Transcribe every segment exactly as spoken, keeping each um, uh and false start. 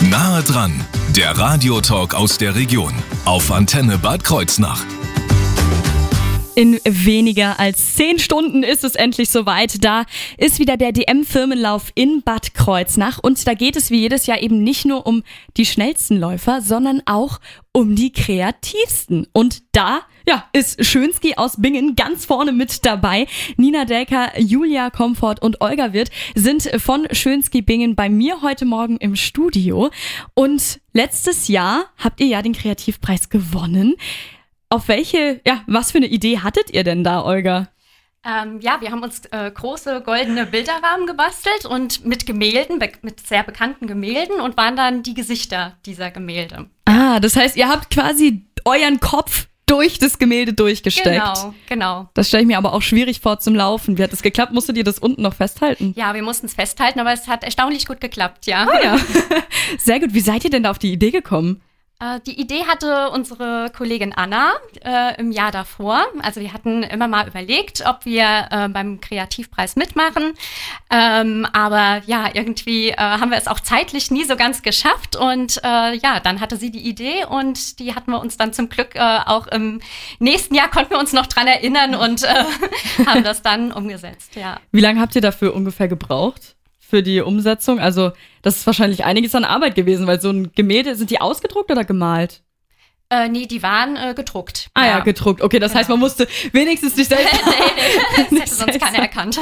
Nahe dran, der Radiotalk aus der Region auf Antenne Bad Kreuznach. In weniger als zehn Stunden ist es endlich soweit. Da ist wieder der D M-Firmenlauf in Bad Kreuznach. Und da geht es wie jedes Jahr eben nicht nur um die schnellsten Läufer, sondern auch um die kreativsten. Und da ja, ist Schönski aus Bingen ganz vorne mit dabei. Nina Delker, Julia Komfort und Olga Wirth sind von Schönski Bingen bei mir heute Morgen im Studio. Und letztes Jahr habt ihr ja den Kreativpreis gewonnen. Auf welche, ja, was für eine Idee hattet ihr denn da, Olga? Ähm, ja, wir haben uns äh, große goldene Bilderrahmen gebastelt und mit Gemälden, be- mit sehr bekannten Gemälden und waren dann die Gesichter dieser Gemälde. Ah, das heißt, ihr habt quasi euren Kopf durch das Gemälde durchgesteckt. Genau, genau. Das stelle ich mir aber auch schwierig vor zum Laufen. Wie hat das geklappt? Musstet ihr das unten noch festhalten? Ja, wir mussten es festhalten, aber es hat erstaunlich gut geklappt, ja. Ah ja, sehr gut. Wie seid ihr denn da auf die Idee gekommen? Die Idee hatte unsere Kollegin Anna äh, im Jahr davor. Also wir hatten immer mal überlegt, ob wir äh, beim Kreativpreis mitmachen. Ähm, aber ja, irgendwie äh, haben wir es auch zeitlich nie so ganz geschafft. Und äh, ja, dann hatte sie die Idee und die hatten wir uns dann zum Glück äh, auch im nächsten Jahr, konnten wir uns noch dran erinnern und äh, haben das dann umgesetzt. Ja. Wie lange habt ihr dafür ungefähr gebraucht? Für die Umsetzung? Also das ist wahrscheinlich einiges an Arbeit gewesen, weil so ein Gemälde, sind die ausgedruckt oder gemalt? Äh, nee, die waren äh, gedruckt. Ah ja, ja gedruckt. Okay, das genau. heißt, man musste wenigstens nicht selbst... nee, nee, das hätte sonst keiner erkannt.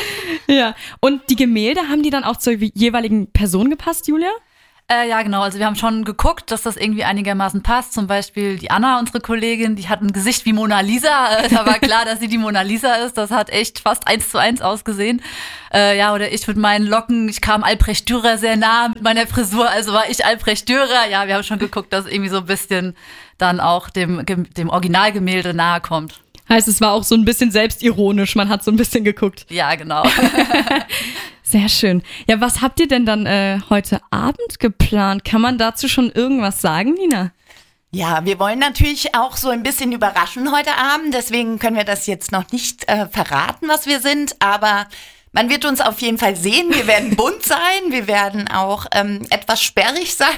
Ja, und die Gemälde, haben die dann auch zur jeweiligen Person gepasst, Julia? Äh, ja, genau. Also wir haben schon geguckt, dass das irgendwie einigermaßen passt. Zum Beispiel die Anna, unsere Kollegin, die hat ein Gesicht wie Mona Lisa. Äh, da war klar, dass sie die Mona Lisa ist. Das hat echt fast eins zu eins ausgesehen. Äh, ja, oder ich mit meinen Locken. Ich kam Albrecht Dürer sehr nah mit meiner Frisur. Also war ich Albrecht Dürer. Ja, wir haben schon geguckt, dass irgendwie so ein bisschen dann auch dem, dem Originalgemälde nahe kommt. Heißt, es war auch so ein bisschen selbstironisch. Man hat so ein bisschen geguckt. Ja, genau. Sehr schön. Ja, was habt ihr denn dann äh, heute Abend geplant? Kann man dazu schon irgendwas sagen, Nina? Ja, wir wollen natürlich auch so ein bisschen überraschen heute Abend. Deswegen können wir das jetzt noch nicht äh, verraten, was wir sind. Aber man wird uns auf jeden Fall sehen. Wir werden bunt sein. Wir werden auch ähm, etwas sperrig sein.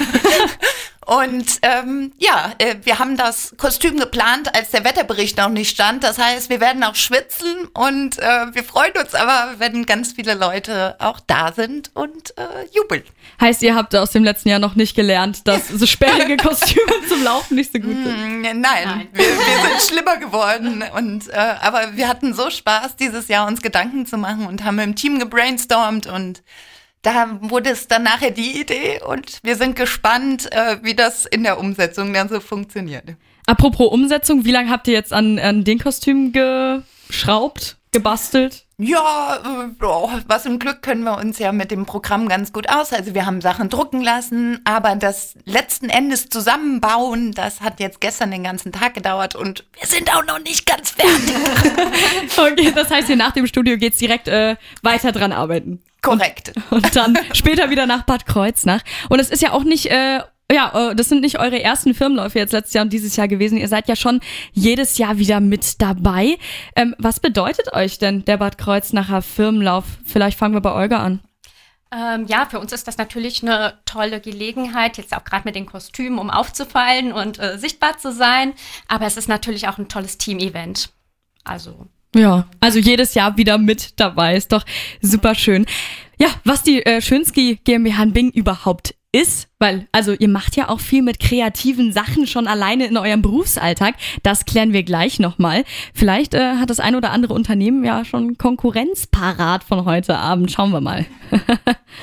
Und ähm, ja, äh, wir haben das Kostüm geplant, als der Wetterbericht noch nicht stand. Das heißt, wir werden auch schwitzen und äh, wir freuen uns aber, wenn ganz viele Leute auch da sind und äh, jubeln. Heißt, ihr habt aus dem letzten Jahr noch nicht gelernt, dass so sperrige Kostüme zum Laufen nicht so gut sind? Mm, nein, nein. Wir, wir sind schlimmer geworden. Und, äh, aber wir hatten so Spaß, dieses Jahr uns Gedanken zu machen und haben im Team gebrainstormt und da wurde es dann nachher die Idee und wir sind gespannt, äh, wie das in der Umsetzung dann so funktioniert. Apropos Umsetzung, wie lange habt ihr jetzt an, an den Kostümen geschraubt, gebastelt? Ja, äh, oh, was im Glück können wir uns ja mit dem Programm ganz gut aus. Also wir haben Sachen drucken lassen, aber das letzten Endes zusammenbauen, das hat jetzt gestern den ganzen Tag gedauert und wir sind auch noch nicht ganz fertig. Okay, das heißt, hier nach dem Studio geht's direkt äh, weiter dran arbeiten. Korrekt. Und, und dann später wieder nach Bad Kreuznach. Und es ist ja auch nicht... Äh, Ja, das sind nicht eure ersten Firmenläufe jetzt letztes Jahr und dieses Jahr gewesen. Ihr seid ja schon jedes Jahr wieder mit dabei. Ähm, was bedeutet euch denn der Bad Kreuznacher Firmenlauf? Vielleicht fangen wir bei Olga an. Ähm, ja, für uns ist das natürlich eine tolle Gelegenheit, jetzt auch gerade mit den Kostümen, um aufzufallen und äh, sichtbar zu sein. Aber es ist natürlich auch ein tolles Team-Event. Also... Ja, also jedes Jahr wieder mit dabei. Ist doch super schön. Ja, was die äh, Schönski GmbH in Bingen überhaupt ist, weil, also ihr macht ja auch viel mit kreativen Sachen schon alleine in eurem Berufsalltag. Das klären wir gleich nochmal. Vielleicht äh, hat das ein oder andere Unternehmen ja schon Konkurrenz parat von heute Abend. Schauen wir mal.